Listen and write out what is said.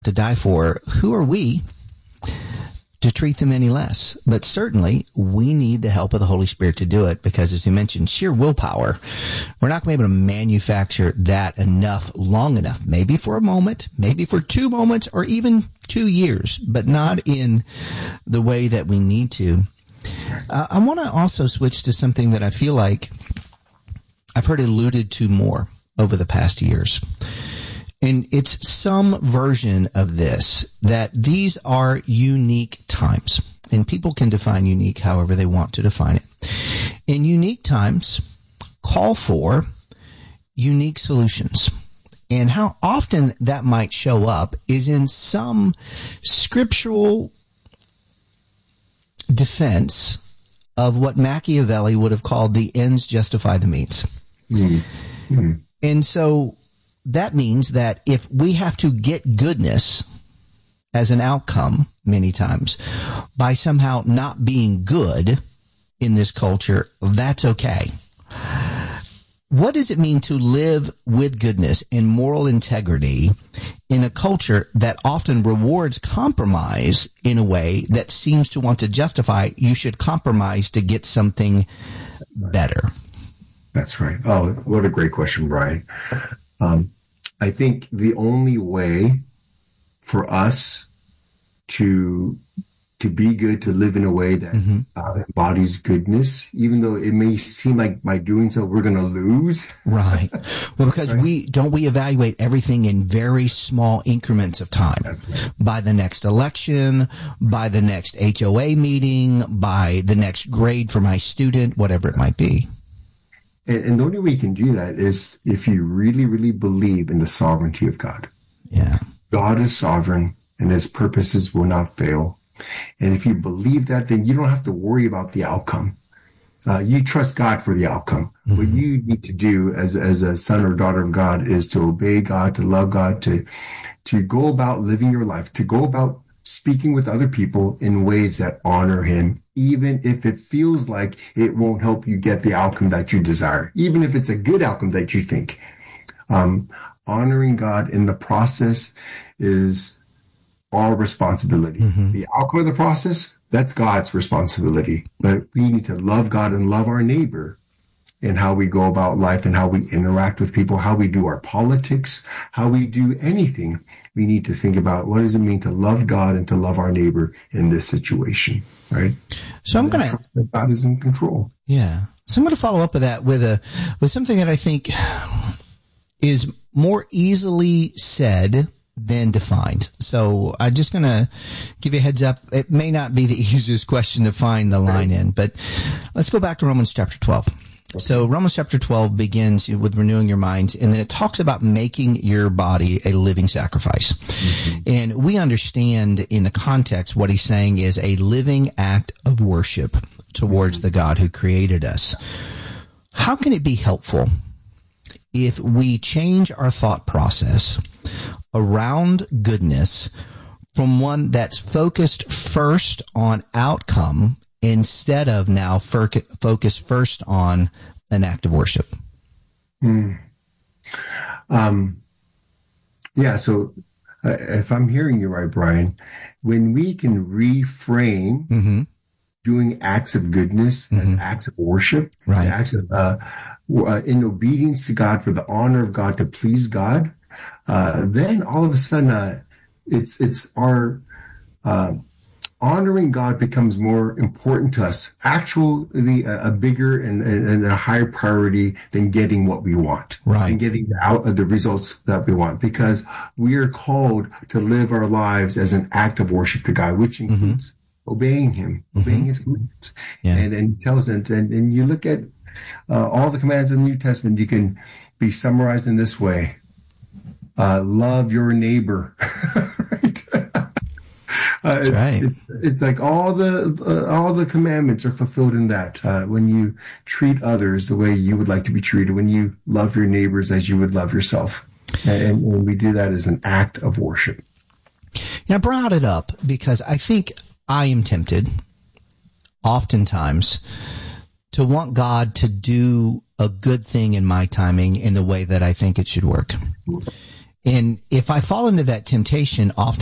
to die for, who are we to treat them any less? But certainly we need the help of the Holy Spirit to do it, because as you mentioned, sheer willpower, we're not going to be able to manufacture that long enough, maybe for a moment, maybe for 2 moments, or even 2 years, but not in the way that we need to. I want to also switch to something that I feel like I've heard alluded to more over the past years. And it's some version of this, that these are unique times. And people can define unique however they want to define it. And unique times call for unique solutions. And how often that might show up is in some scriptural defense of what Machiavelli would have called the ends justify the means. Mm-hmm. And so that means that if we have to get goodness as an outcome many times by somehow not being good in this culture, that's okay. What does it mean to live with goodness and moral integrity in a culture that often rewards compromise in a way that seems to want to justify you should compromise to get something better? That's right. Oh, what a great question, Brian. I think the only way for us to be good, to live in a way that embodies goodness, even though it may seem like by doing so we're going to lose. Right. Well, because right? we evaluate everything in very small increments of time. Right. By the next election, by the next HOA meeting, by the next grade for my student, whatever it might be. And the only way you can do that is if you really, really believe in the sovereignty of God. Yeah. God is sovereign and his purposes will not fail. And if you believe that, then you don't have to worry about the outcome. You trust God for the outcome. Mm-hmm. What you need to do as a son or daughter of God is to obey God, to love God, to go about living your life, to go about speaking with other people in ways that honor him, even if it feels like it won't help you get the outcome that you desire, even if it's a good outcome that you think. Honoring God in the process is our responsibility. Mm-hmm. The outcome of the process, that's God's responsibility. But we need to love God and love our neighbor in how we go about life and how we interact with people, how we do our politics, how we do anything. We need to think about what does it mean to love God and to love our neighbor in this situation, right? So I'm going to... God is in control. Yeah. So I'm going to follow up with that with something that I think is more easily said than defined. So I'm just going to give you a heads up. It may not be the easiest question to find the line in, but let's go back to Romans chapter 12. So Romans chapter 12 begins with renewing your minds, and then it talks about making your body a living sacrifice. Mm-hmm. And we understand in the context what he's saying is a living act of worship towards the God who created us. How can it be helpful if we change our thought process around goodness from one that's focused first on outcome instead of now focus first on an act of worship? Yeah, so if I'm hearing you right, Brian, when we can reframe doing acts of goodness as acts of worship, right, acts of in obedience to God, for the honor of God, to please God, then all of a sudden it's our honoring God becomes more important to us, actually a bigger and a higher priority than getting what we want, right, and getting the results that we want, because we are called to live our lives as an act of worship to God, which includes obeying him, obeying his commands. Yeah. And he tells them, and you look at all the commands in the New Testament, you can be summarized in this way: love your neighbor, right? That's right. It's like all the commandments are fulfilled in that. When you treat others the way you would like to be treated, when you love your neighbors as you would love yourself, and we do that as an act of worship. And I brought it up because I think I am tempted, oftentimes, to want God to do a good thing in my timing in the way that I think it should work. And if I fall into that temptation,